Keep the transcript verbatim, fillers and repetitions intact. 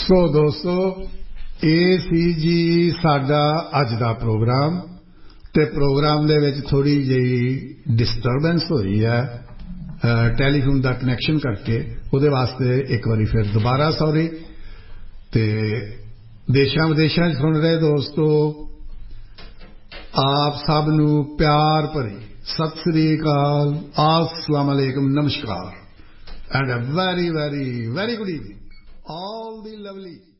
ਸੋ ਦੋਸਤੋ ਇਹ ਸੀ ਜੀ ਸਾਡਾ ਅੱਜ ਦਾ ਪ੍ਰੋਗਰਾਮ ਤੇ ਪ੍ਰੋਗਰਾਮ ਦੇ ਵਿੱਚ ਥੋੜੀ ਜਿਹੀ ਡਿਸਟਰਬੈਂਸ ਹੋਈ ਹੈ ਟੈਲੀਫੋਨ ਦਾ ਕਨੈਕਸ਼ਨ ਕਰਕੇ ਉਹਦੇ ਵਾਸਤੇ ਇੱਕ ਵਾਰੀ ਫਿਰ ਦੁਬਾਰਾ ਸੌਰੀ ਤੇ ਦੇਸ਼ਾਂ ਵਿਦੇਸ਼ਾਂ 'ਚ ਸੁਣ ਰਹੇ ਦੋਸਤੋ ਆਪ ਸਭ ਨੂੰ ਪਿਆਰ ਭਰੀ ਸਤਿ ਸ੍ਰੀ ਅਕਾਲ अस्सलाम वालेकुम नमस्कार and a very very very good evening all the lovely